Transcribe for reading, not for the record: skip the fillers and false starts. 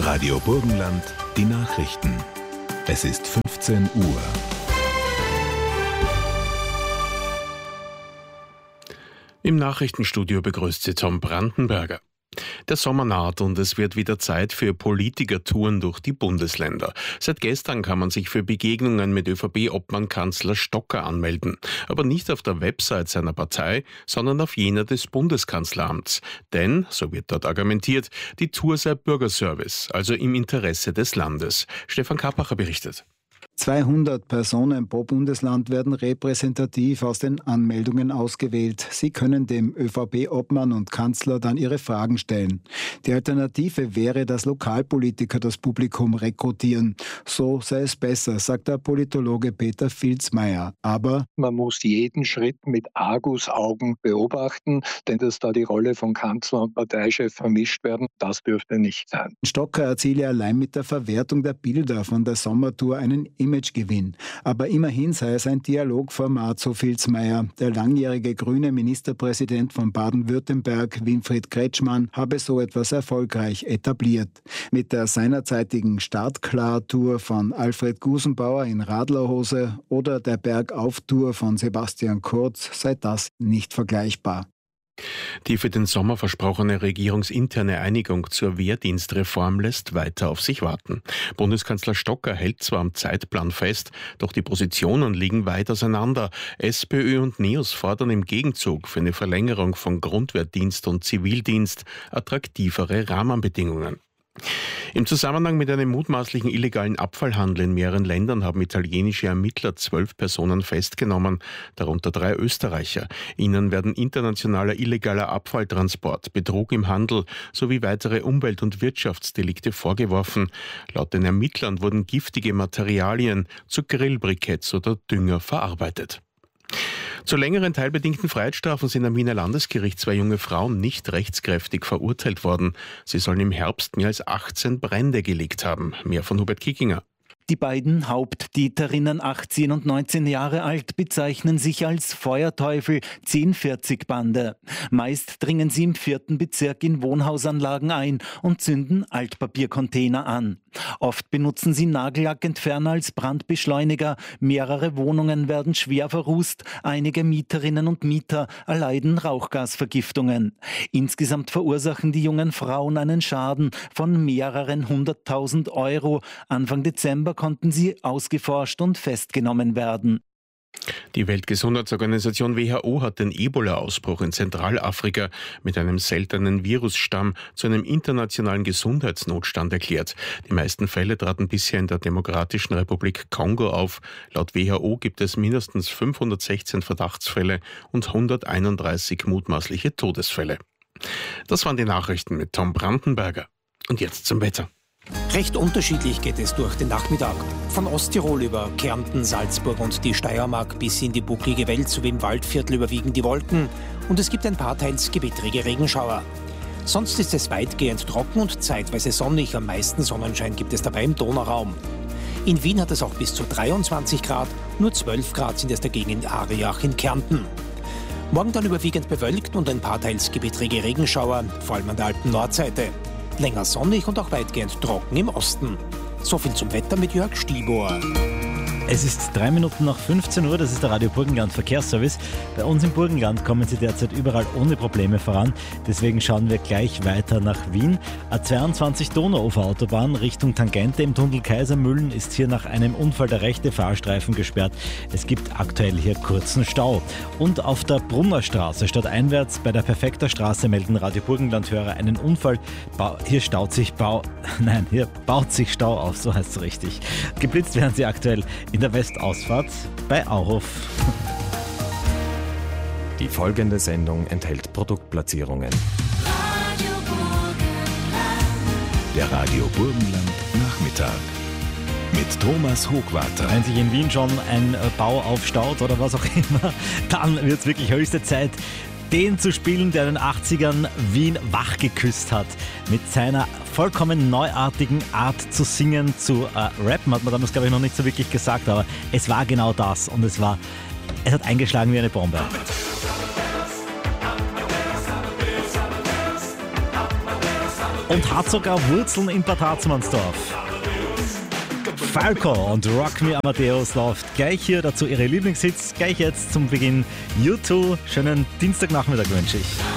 Radio Burgenland, die Nachrichten. Es ist 15 Uhr. Im Nachrichtenstudio begrüßt Sie Tom Brandenberger. Der Sommer naht und es wird wieder Zeit für Politikertouren durch die Bundesländer. Seit gestern kann man sich für Begegnungen mit ÖVP-Obmann Kanzler Stocker anmelden. Aber nicht auf der Website seiner Partei, sondern auf jener des Bundeskanzleramts. Denn, so wird dort argumentiert, die Tour sei Bürgerservice, also im Interesse des Landes. Stefan Kappacher berichtet. 200 Personen pro Bundesland werden repräsentativ aus den Anmeldungen ausgewählt. Sie können dem ÖVP-Obmann und Kanzler dann ihre Fragen stellen. Die Alternative wäre, dass Lokalpolitiker das Publikum rekrutieren. So sei es besser, sagt der Politologe Peter Filzmeier. Aber man muss jeden Schritt mit Argusaugen beobachten, denn dass da die Rolle von Kanzler und Parteichef vermischt werden, das dürfte nicht sein. Stocker erziele allein mit der Verwertung der Bilder von der Sommertour einen Imagegewinn. Aber immerhin sei es ein Dialogformat, so Filzmeier. Der langjährige grüne Ministerpräsident von Baden-Württemberg, Winfried Kretschmann, habe so etwas erfolgreich etabliert. Mit der seinerzeitigen Startklar-Tour von Alfred Gusenbauer in Radlerhose oder der Bergauf-Tour von Sebastian Kurz sei das nicht vergleichbar. Die für den Sommer versprochene regierungsinterne Einigung zur Wehrdienstreform lässt weiter auf sich warten. Bundeskanzler Stocker hält zwar am Zeitplan fest, doch die Positionen liegen weit auseinander. SPÖ und NEOS fordern im Gegenzug für eine Verlängerung von Grundwehrdienst und Zivildienst attraktivere Rahmenbedingungen. Im Zusammenhang mit einem mutmaßlichen illegalen Abfallhandel in mehreren Ländern haben italienische Ermittler 12 Personen festgenommen, darunter 3 Österreicher. Ihnen werden internationaler illegaler Abfalltransport, Betrug im Handel sowie weitere Umwelt- und Wirtschaftsdelikte vorgeworfen. Laut den Ermittlern wurden giftige Materialien zu Grillbriketts oder Dünger verarbeitet. Zu längeren teilbedingten Freiheitsstrafen sind am Wiener Landesgericht 2 junge Frauen nicht rechtskräftig verurteilt worden. Sie sollen im Herbst mehr als 18 Brände gelegt haben. Mehr von Hubert Kickinger. Die beiden Haupttäterinnen, 18 und 19 Jahre alt, bezeichnen sich als Feuerteufel 1040-Bande. Meist dringen sie im 4. Bezirk in Wohnhausanlagen ein und zünden Altpapiercontainer an. Oft benutzen sie Nagellackentferner als Brandbeschleuniger. Mehrere Wohnungen werden schwer verrußt. Einige Mieterinnen und Mieter erleiden Rauchgasvergiftungen. Insgesamt verursachen die jungen Frauen einen Schaden von mehreren 100.000 Euro. Anfang Dezember konnten sie ausgeforscht und festgenommen werden. Die Weltgesundheitsorganisation WHO hat den Ebola-Ausbruch in Zentralafrika mit einem seltenen Virusstamm zu einem internationalen Gesundheitsnotstand erklärt. Die meisten Fälle traten bisher in der Demokratischen Republik Kongo auf. Laut WHO gibt es mindestens 516 Verdachtsfälle und 131 mutmaßliche Todesfälle. Das waren die Nachrichten mit Tom Brandenberger. Und jetzt zum Wetter. Recht unterschiedlich geht es durch den Nachmittag. Von Osttirol über Kärnten, Salzburg und die Steiermark bis in die bucklige Welt sowie im Waldviertel überwiegen die Wolken und es gibt ein paar teils gewittrige Regenschauer. Sonst ist es weitgehend trocken und zeitweise sonnig. Am meisten Sonnenschein gibt es dabei im Donauraum. In Wien hat es auch bis zu 23 Grad, nur 12 Grad sind es dagegen in Ariach in Kärnten. Morgen dann überwiegend bewölkt und ein paar teils gewittrige Regenschauer, vor allem an der alten Nordseite. Länger sonnig und auch weitgehend trocken im Osten. So viel zum Wetter mit Jörg Stibor. Es ist 3 Minuten nach 15 Uhr, das ist der Radio Burgenland Verkehrsservice. Bei uns im Burgenland kommen Sie derzeit überall ohne Probleme voran. Deswegen schauen wir gleich weiter nach Wien. A22 Donauufer-Autobahn Richtung Tangente im Tunnel Kaisermühlen ist hier nach einem Unfall der rechte Fahrstreifen gesperrt. Es gibt aktuell hier kurzen Stau. Und auf der Brunnerstraße stadteinwärts bei der Perfekter Straße melden Radio Burgenland-Hörer einen Unfall. Hier baut sich Stau auf, so heißt es richtig. Geblitzt werden Sie aktuell in der Westausfahrt bei Auhof. Die folgende Sendung enthält Produktplatzierungen. Der Radio Burgenland Nachmittag mit Thomas Hochwarter. Wenn sich in Wien schon ein Bau aufstaut oder was auch immer, dann wird es wirklich höchste Zeit, den zu spielen, der in den 80ern Wien wachgeküsst hat. Mit seiner vollkommen neuartigen Art zu singen, zu rappen, hat man damals, glaube ich, noch nicht so wirklich gesagt, aber es war genau das und es hat eingeschlagen wie eine Bombe. und hat sogar Wurzeln in Bad Harzmannsdorf. Falco und Rock Me Amadeus läuft gleich hier, dazu ihre Lieblingshits, gleich jetzt zum Beginn. U2, schönen Dienstagnachmittag wünsche ich.